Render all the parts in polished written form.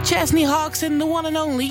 Chesney Hawks en The One and Only.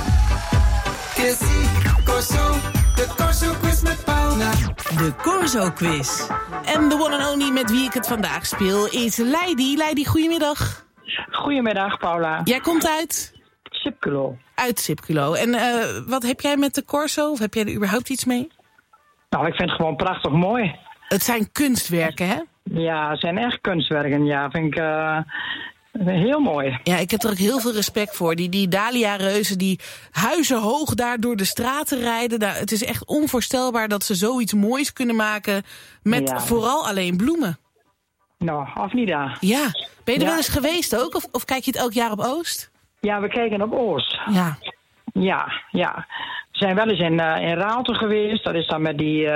De Corso Quiz met Paula. De Corso Quiz. En The One and Only met wie ik het vandaag speel is Leidi. Leidi, goedemiddag. Goedemiddag, Paula. Jij komt uit? Sipculo. Uit Sipculo. En wat heb jij met de Corso? Of heb jij er überhaupt iets mee? Nou, ik vind het gewoon prachtig mooi. Het zijn kunstwerken, hè? Ja, het zijn echt kunstwerken. Ja, vind ik heel mooi. Ja, ik heb er ook heel veel respect voor. Die Dahlia-reuzen die huizenhoog daar door de straten rijden. Nou, het is echt onvoorstelbaar dat ze zoiets moois kunnen maken met vooral alleen bloemen. Nou, of niet daar. Ja. Ben je er wel eens geweest ook? Of kijk je het elk jaar op Oost? Ja, we kijken op Oost. Ja. Ja. We zijn wel eens in Raalte geweest. Dat is dan met die...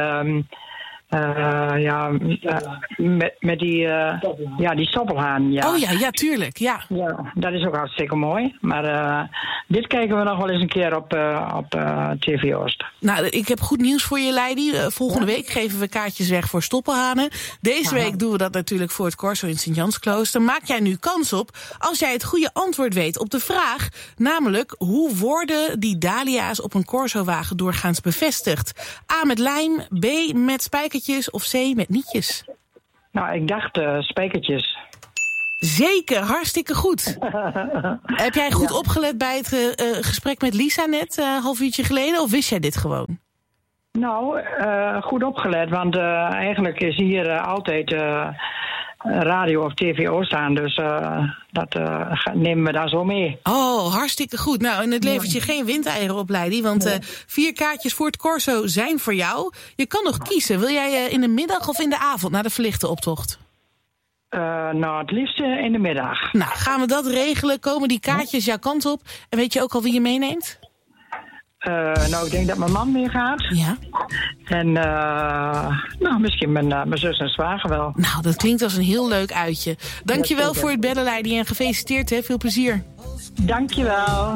met die stoppelhaan. Ja. Oh ja, tuurlijk. Ja, dat is ook hartstikke mooi. Maar dit kijken we nog wel eens een keer op TV Oost. Nou, ik heb goed nieuws voor je, Leidi. Volgende week geven we kaartjes weg voor stoppelhanen. Deze week doen we dat natuurlijk voor het Corso in Sint-Jansklooster. Maak jij nu kans op als jij het goede antwoord weet op de vraag. Namelijk, hoe worden die dahlia's op een Corso-wagen doorgaans bevestigd? A met lijm, B met spijkertjes of C met nietjes? Nou, ik dacht spijkertjes. Zeker, hartstikke goed. Heb jij goed opgelet bij het gesprek met Lisa net, half uurtje geleden? Of wist jij dit gewoon? Nou, goed opgelet, want eigenlijk is hier altijd radio of TVO staan. Dus dat nemen we daar zo mee. Oh, hartstikke goed. Nou, en het levert je geen windeieren op, Leidi. Want 4 kaartjes voor het Corso zijn voor jou. Je kan nog kiezen. Wil jij in de middag of in de avond naar de verlichte optocht? Nou, het liefst in de middag. Nou, gaan we dat regelen? Komen die kaartjes jouw kant op? En weet je ook al wie je meeneemt? Nou, ik denk dat mijn man mee gaat. Ja. En misschien mijn zus en zwager wel. Nou, dat klinkt als een heel leuk uitje. Dankjewel voor het bellen, Leidi. En gefeliciteerd, hè. Veel plezier. Dankjewel.